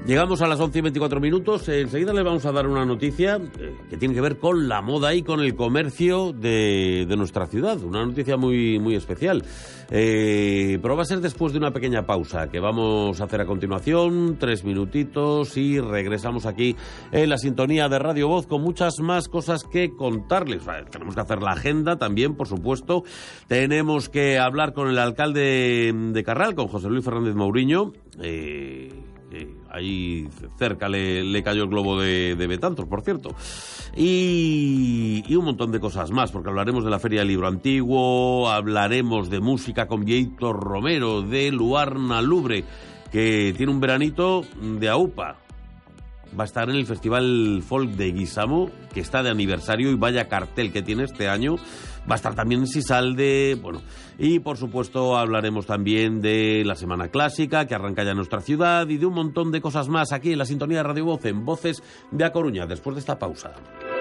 Llegamos a las 11:24. Enseguida les vamos a dar una noticia que tiene que ver con la moda y con el comercio de nuestra ciudad. Una noticia muy, muy especial. Pero va a ser después de una pequeña pausa que vamos a hacer a continuación. 3 minutitos y regresamos aquí en la sintonía de Radio Voz con muchas más cosas que contarles. Tenemos que hacer la agenda también, por supuesto. Tenemos que hablar con el alcalde de Carral, con José Luis Fernández Mouriño. Ahí cerca le cayó el globo de Betanzos, por cierto. Y un montón de cosas más, porque hablaremos de la Feria del Libro Antiguo, hablaremos de música con Víctor Romero, de Luarna Lubre, que tiene un veranito de AUPA. Va a estar en el Festival Folk de Guisamo, que está de aniversario, y vaya cartel que tiene este año. Va a estar también en Sisalde, bueno, y por supuesto hablaremos también de la Semana Clásica, que arranca ya en nuestra ciudad, y de un montón de cosas más aquí en la sintonía de Radio Voz, en Voces de A Coruña, después de esta pausa.